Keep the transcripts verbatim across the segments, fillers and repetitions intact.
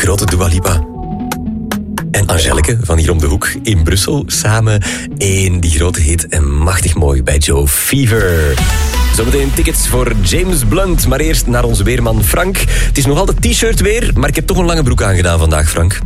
grote Dua Lipa en Angelique van hier om de hoek in Brussel samen in die grote hit en machtig mooi bij Joe Fever. Zometeen tickets voor James Blunt, maar eerst naar onze weerman Frank. Het is nog altijd t-shirt weer, maar ik heb toch een lange broek aangedaan vandaag, Frank.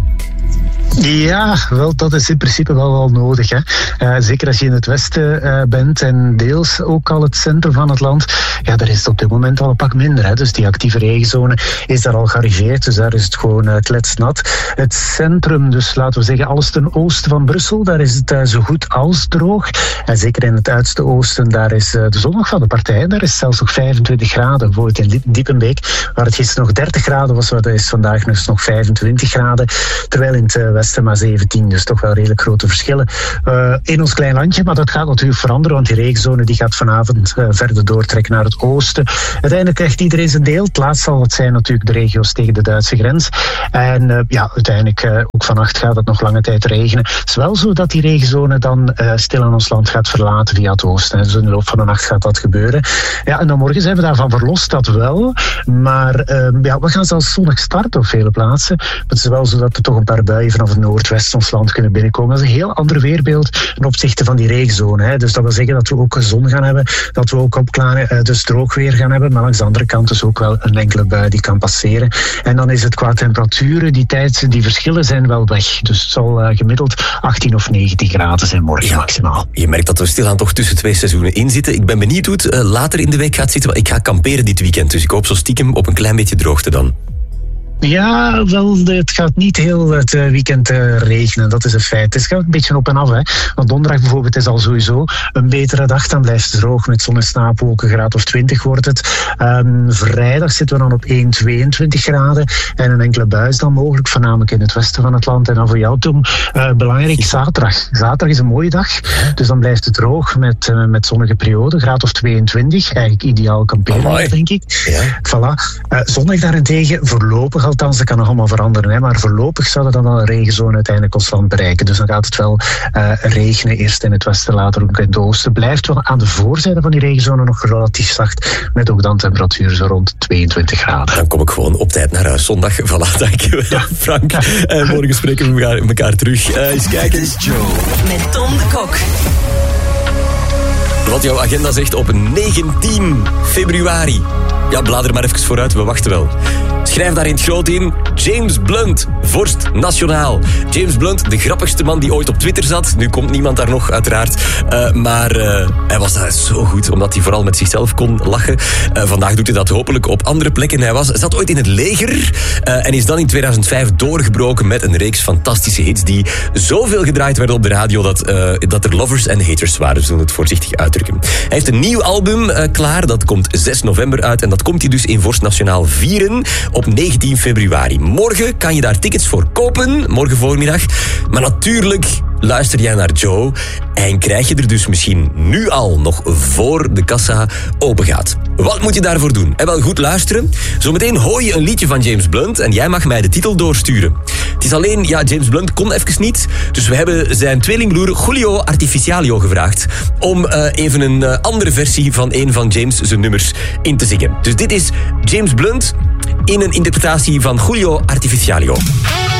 Ja, wel, dat is in principe wel wel nodig. Hè. Uh, zeker als je in het westen uh, bent en deels ook al het centrum van het land. Ja, daar is het op dit moment al een pak minder. Hè. Dus die actieve regenzone is daar al gearriveerd. Dus daar is het gewoon uh, kletsnat. Het centrum, dus laten we zeggen alles ten oosten van Brussel, daar is het uh, zo goed als droog. En zeker in het uiterste oosten, daar is uh, de zon nog van de partij. Daar is zelfs nog vijfentwintig graden. Bijvoorbeeld in Diepenbeek, waar het gisteren nog dertig graden was, waar is vandaag nog vijfentwintig graden. Terwijl in het uh, westen maar zeventien, dus toch wel redelijk grote verschillen uh, in ons klein landje, maar dat gaat natuurlijk veranderen, want die regenzone die gaat vanavond uh, verder doortrekken naar het oosten. Uiteindelijk krijgt iedereen zijn deel. Het laatst zal het zijn natuurlijk de regio's tegen de Duitse grens. En uh, ja, uiteindelijk uh, ook vannacht gaat het nog lange tijd regenen. Het is wel zo dat die regenzone dan uh, stil aan ons land gaat verlaten via het oosten. Dus in de loop van de nacht gaat dat gebeuren. Ja, en dan morgen zijn we daarvan verlost, dat wel. Maar uh, ja, we gaan zelfs zonnig starten op vele plaatsen. Maar het is wel zo dat er toch een paar buien vanaf het noordwesten ons land kunnen binnenkomen. Dat is een heel ander weerbeeld ten opzichte van die regenzone. Hè. Dus dat wil zeggen dat we ook zon gaan hebben, dat we ook opklaren, dus droog weer gaan hebben, maar langs de andere kant dus ook wel een enkele bui die kan passeren. En dan is het qua temperaturen, die tijd, die verschillen zijn wel weg. Dus het zal uh, gemiddeld achttien of negentien graden zijn morgen ja, maximaal. Je merkt dat we stilaan toch tussen twee seizoenen in zitten. Ik ben benieuwd hoe het uh, later in de week gaat zitten, want ik ga kamperen dit weekend, dus ik hoop zo stiekem op een klein beetje droogte dan. Ja, wel, het gaat niet heel het weekend uh, regenen, dat is een feit. Het gaat een beetje op en af, hè. Want donderdag bijvoorbeeld is al sowieso een betere dag, dan blijft het droog met zon en slaapwolken, graad of twintig wordt het. Um, vrijdag zitten we dan op één, tweeëntwintig graden en een enkele bui is dan mogelijk, voornamelijk in het westen van het land. En dan voor jou, Tom, uh, belangrijk, zaterdag. Zaterdag is een mooie dag, dus dan blijft het droog met, uh, met zonnige periode, graad of tweeëntwintig. Eigenlijk ideaal kamperen, oh, denk ik. Ja. Voilà. Uh, zondag daarentegen, voorlopig althans, dat kan nog allemaal veranderen, hè, maar voorlopig zou er dan wel een regenzone uiteindelijk ons land bereiken. Dus dan gaat het wel uh, regenen, eerst in het westen, later ook in het oosten. Blijft wel aan de voorzijde van die regenzone nog relatief zacht, met ook dan temperatuur zo rond tweeëntwintig graden. Dan kom ik gewoon op tijd naar huis. Zondag, voilà, dankjewel, ja. Frank. Ja. Uh, morgen spreken we elkaar, elkaar terug. Uh, eens kijken. Dit is Joe. Met Tom de Kok. Wat jouw agenda zegt op negentien februari. Ja, blader maar even vooruit, we wachten wel. Schrijf daar in het groot in James Blunt, vorst nationaal. James Blunt, de grappigste man die ooit op Twitter zat. Nu komt niemand daar nog, uiteraard. Uh, maar uh, hij was daar zo goed, omdat hij vooral met zichzelf kon lachen. Uh, vandaag doet hij dat hopelijk op andere plekken. Hij was, zat ooit in het leger uh, en is dan in tweeduizend vijf doorgebroken met een reeks fantastische hits die zoveel gedraaid werden op de radio dat, uh, dat er lovers en haters waren. We zullen het voorzichtig uitdrukken. Hij heeft een nieuw album uh, klaar, dat komt zes november uit en dat komt hij dus in Vorst Nationaal vieren op negentien februari. Morgen kan je daar tickets voor kopen, morgen voormiddag. Maar natuurlijk luister jij naar Joe en krijg je er dus misschien nu al nog voor de kassa open gaat. Wat moet je daarvoor doen? En wel goed luisteren. Zometeen hoor je een liedje van James Blunt en jij mag mij de titel doorsturen. Het is alleen, ja, James Blunt kon even niet, dus we hebben zijn tweelingbroer Julio Artificialio gevraagd om uh, even een uh, andere versie van een van James zijn nummers in te zingen. Dus dit is James Blunt in een interpretatie van Julio Artificialio.